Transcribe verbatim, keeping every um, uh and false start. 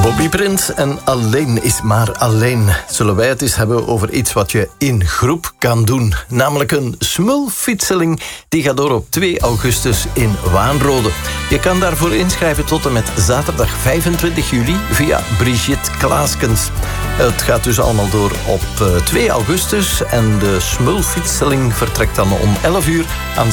Bobby Prins en Alleen is maar alleen. Zullen wij het eens hebben over iets wat je in groep kan doen. Namelijk een smulfietseling. Die gaat door op twee augustus in Waanrode. Je kan daarvoor inschrijven tot en met zaterdag vijfentwintig juli via Brigitte Klaaskens. Het gaat dus allemaal door op twee augustus. En de smulfietseling vertrekt dan om elf uur aan